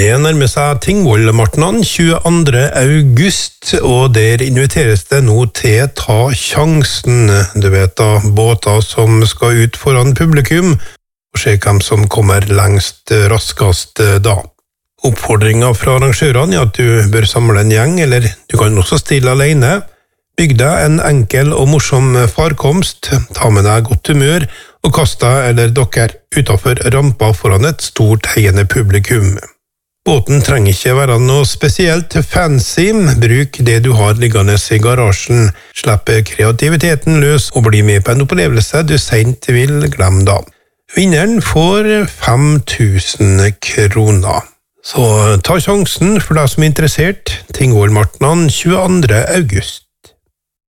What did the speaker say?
Det nærmer seg Tingvollmartnan 22. august, og der inviteres det nå til Ta sjansen. Du vet da, båter som skal ut foran publikum, og se hvem som kommer lengst raskest da. Oppfordringen fra arrangørene er at du bør samle en gjeng, eller du kan også stille alene. Bygg deg en enkel og morsom farkomst, ta med deg godt humør, og kast deg eller dere utenfor rampa foran et stort heiende publikum. Båten trenger ikke være noe spesielt fancy, bruk det du har liggende i garasjen, slipp kreativiteten løs og bli med på en opplevelse du sent vil glemme da. Vinneren får 5.000 kroner. Så ta sjansen for deg som er interessert, Tingvollmartnan 22. august.